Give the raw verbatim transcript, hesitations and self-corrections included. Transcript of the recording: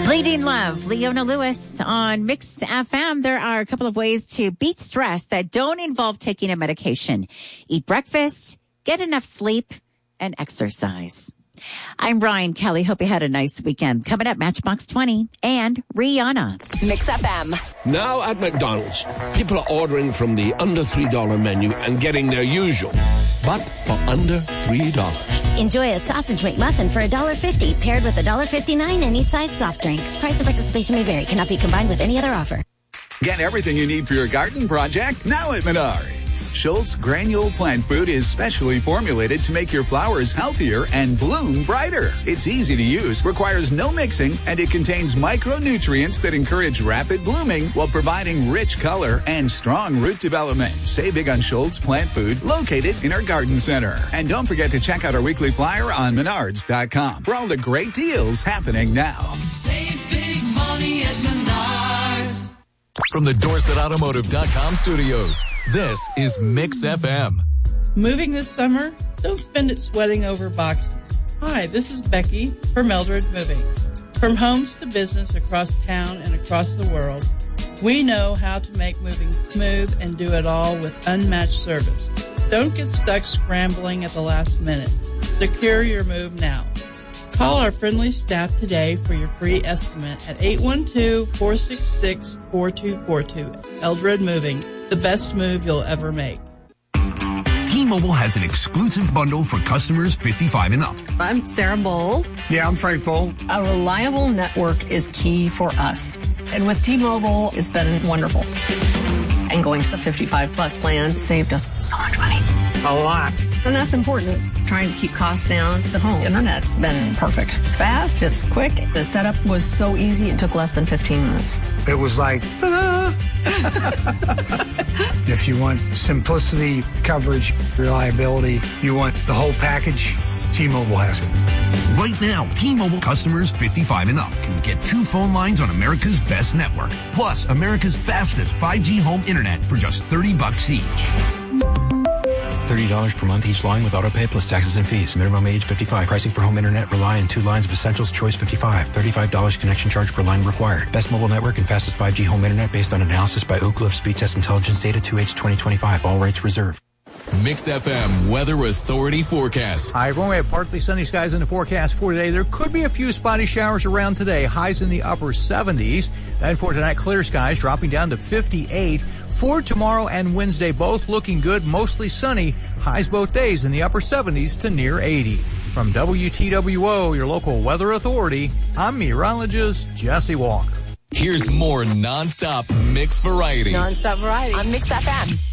Bleeding Love, Leona Lewis on Mix F M. There are a couple of ways to beat stress that don't involve taking a medication. Eat breakfast, get enough sleep, and exercise. I'm Brian Kelly. Hope you had a nice weekend. Coming up, Matchbox twenty and Rihanna. Mix F M. Now at McDonald's, people are ordering from the under three dollar menu and getting their usual, but for under three dollars. Enjoy a sausage McMuffin for one dollar fifty, paired with one dollar fifty-nine any size soft drink. Price and participation may vary. Cannot be combined with any other offer. Get everything you need for your garden project now at Menards. Schultz Granule Plant Food is specially formulated to make your flowers healthier and bloom brighter. It's easy to use, requires no mixing, and it contains micronutrients that encourage rapid blooming while providing rich color and strong root development. Save big on Schultz Plant Food, located in our garden center. And don't forget to check out our weekly flyer on menards dot com for all the great deals happening now. Save big money at Menards. From the Dorset Automotive dot com studios, this is Mix F M. Moving this summer? Don't spend it sweating over boxes. Hi, this is Becky from Eldred Moving. From homes to business across town and across the world, we know how to make moving smooth and do it all with unmatched service. Don't get stuck scrambling at the last minute. Secure your move now. Call our friendly staff today for your free estimate at eight one two, four six six, four two four two. Eldred Moving, the best move you'll ever make. T-Mobile has an exclusive bundle for customers fifty-five and up. I'm Sarah Bowl. Yeah, I'm Frank Bowl. A reliable network is key for us. And with T-Mobile, it's been wonderful. And going to the fifty-five plus plan saved us so much money. A lot. And that's important. Trying to keep costs down. The home internet's been perfect. It's fast. It's quick. The setup was so easy. It took less than fifteen minutes. It was like, ah. If you want simplicity, coverage, reliability, you want the whole package, T-Mobile has it. Right now, T-Mobile customers fifty-five and up can get two phone lines on America's best network, plus America's fastest five G home internet for just thirty bucks each. thirty dollars per month each line with autopay plus taxes and fees. Minimum age fifty-five. Pricing for home internet rely on two lines of Essentials Choice fifty-five. thirty-five dollars connection charge per line required. Best mobile network and fastest five G home internet based on analysis by Oak Cliff Speed Test Intelligence Data two H twenty twenty-five. All rates reserved. Mix F M Weather Authority Forecast. Hi, everyone. We have partly sunny skies in the forecast for today. There could be a few spotty showers around today. Highs in the upper seventies. Then for tonight, clear skies dropping down to fifty-eight. For tomorrow and Wednesday, both looking good, mostly sunny. Highs both days in the upper seventies to near eighty. From W T W O, your local weather authority, I'm meteorologist Jesse Walker. Here's more nonstop mix variety. Nonstop variety on Mix F M.